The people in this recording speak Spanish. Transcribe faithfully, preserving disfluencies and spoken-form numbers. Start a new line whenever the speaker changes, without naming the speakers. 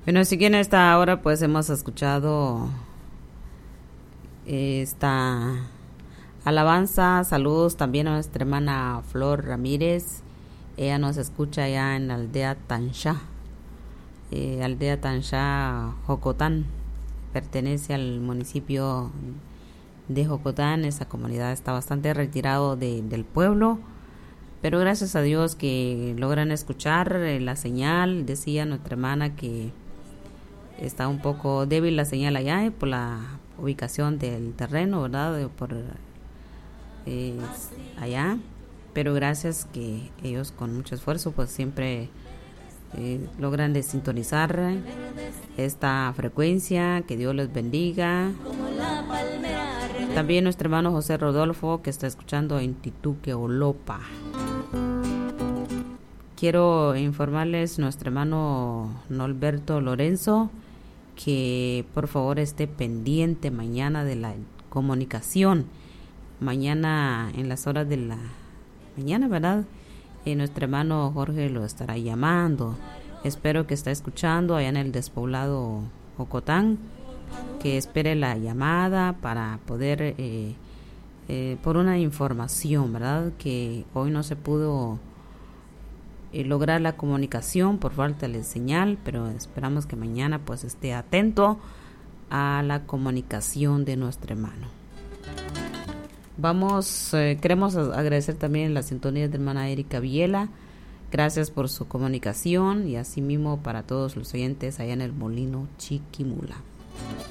Bueno, así que en esta hora pues hemos escuchado esta alabanza. Saludos también a nuestra hermana Flor Ramírez. Ella nos escucha allá en la aldea Tanchá, eh, aldea Tanchá, Jocotán. Pertenece al municipio de Jocotán. Esa comunidad está bastante retirado de, del pueblo, pero gracias a Dios que logran escuchar eh, la señal. Decía nuestra hermana que está un poco débil la señal allá eh, por la ubicación del terreno, ¿verdad? Por eh, allá, pero gracias que ellos con mucho esfuerzo pues siempre eh, logran de sintonizar esta frecuencia. Que Dios les bendiga. También nuestro hermano José Rodolfo, que está escuchando en Tituque, Olopa. Quiero informarles, nuestro hermano Norberto Lorenzo, que por favor esté pendiente mañana de la comunicación. Mañana en las horas de la mañana, ¿verdad? Eh, nuestro hermano Jorge lo estará llamando. Espero que esté escuchando allá en el despoblado Jocotán, que espere la llamada para poder, eh, eh, por una información, ¿verdad? Que hoy no se pudo eh, lograr la comunicación por falta de señal, pero esperamos que mañana pues esté atento a la comunicación de nuestro hermano. Vamos, eh, queremos agradecer también la sintonía de hermana Erika Viela. Gracias por su comunicación y asimismo para todos los oyentes allá en el Molino Chiquimula.